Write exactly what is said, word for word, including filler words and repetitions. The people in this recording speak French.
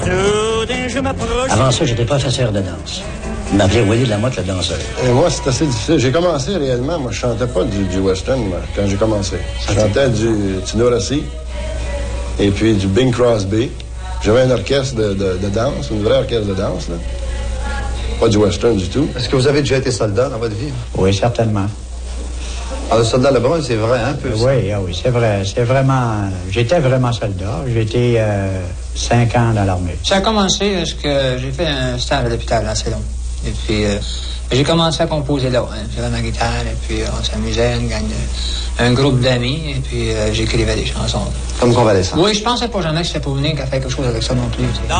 Avant ça, j'étais professeur de danse. Ils m'appelaient Willy de la Motte, le danseur. Et moi, c'est assez difficile. J'ai commencé réellement, moi, je chantais pas du, du western moi, quand j'ai commencé. Je chantais du Tino Rossi et puis du Bing Crosby. J'avais un orchestre de, de, de danse, une vraie orchestre de danse, là. Pas du western du tout. Est-ce que vous avez déjà été soldat dans votre vie? Oui, certainement. Alors, le soldat Lebrun, c'est vrai, un peu. Oui, ah oui, c'est vrai. C'est vraiment... J'étais vraiment soldat. J'ai été euh, cinq ans dans l'armée. Ça a commencé parce que j'ai fait un stage à l'hôpital assez long. Et puis, euh, j'ai commencé à composer là. Hein. J'avais ma guitare, et puis on s'amusait, une gang de, un groupe d'amis, et puis euh, j'écrivais des chansons. Comme convalescent. Oui, je pensais pas jamais que c'était pour venir qu'à faire quelque chose avec ça non plus. T'sais.